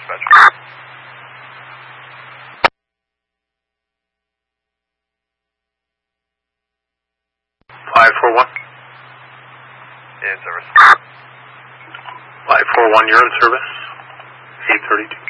dispatch. 541. In service. 541, you're in service. 832.